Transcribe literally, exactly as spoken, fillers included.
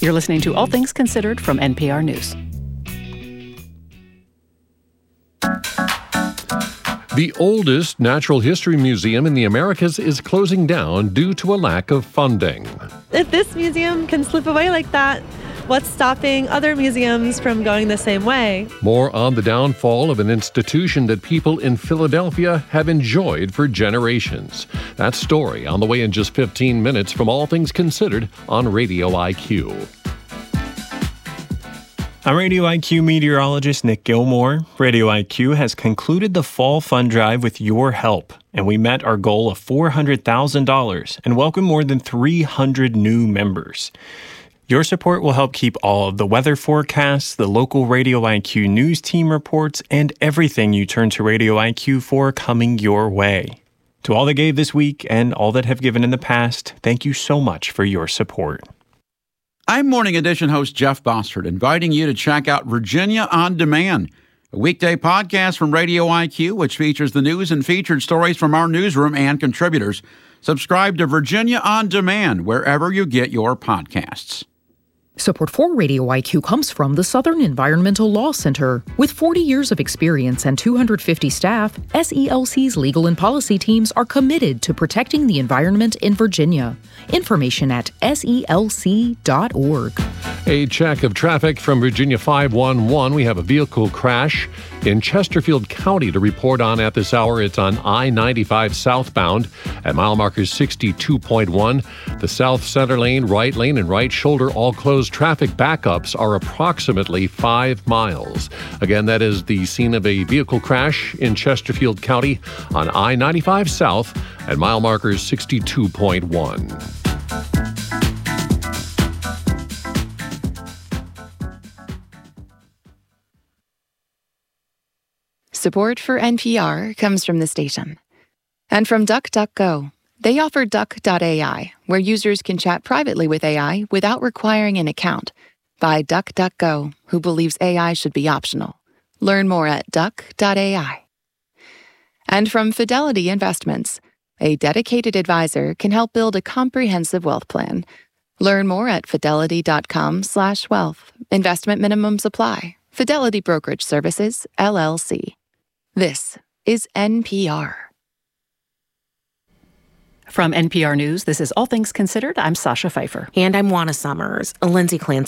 You're listening to All Things Considered from N P R News. The oldest natural history museum in the Americas is closing down due to a lack of funding. If this museum can slip away like that, what's stopping other museums from going the same way? More on the downfall of an institution that people in Philadelphia have enjoyed for generations. That story on the way in just fifteen minutes from All Things Considered on Radio I Q. I'm Radio I Q meteorologist Nick Gilmore. Radio I Q has concluded the Fall Fund Drive with your help, and we met our goal of four hundred thousand dollars and welcomed more than three hundred new members. Your support will help keep all of the weather forecasts, the local Radio I Q news team reports, and everything you turn to Radio I Q for coming your way. To all that gave this week and all that have given in the past, thank you so much for your support. I'm Morning Edition host Jeff Bossert, inviting you to check out Virginia On Demand, a weekday podcast from Radio I Q, which features the news and featured stories from our newsroom and contributors. Subscribe to Virginia On Demand wherever you get your podcasts. Support for Radio I Q comes from the Southern Environmental Law Center. With forty years of experience and two hundred fifty staff, S E L C's legal and policy teams are committed to protecting the environment in Virginia. Information at S E L C dot org. A check of traffic from Virginia five one one. We have a vehicle crash in Chesterfield County to report on at this hour. It's on I ninety-five southbound at mile marker sixty-two point one. The south center lane, right lane, and right shoulder all closed. Traffic backups are approximately five miles. Again, that is the scene of a vehicle crash in Chesterfield County on I ninety-five south at mile marker sixty-two point one. Support for N P R comes from the station. And from DuckDuckGo. They offer Duck dot A I, where users can chat privately with A I without requiring an account. By DuckDuckGo, who believes A I should be optional. Learn more at Duck dot A I. And from Fidelity Investments. A dedicated advisor can help build a comprehensive wealth plan. Learn more at fidelity dot com slash wealth. Investment minimums apply. Fidelity Brokerage Services, L L C. This is N P R. From N P R News, this is All Things Considered. I'm Sasha Pfeiffer. And I'm Juana Summers. Lindsay Clancy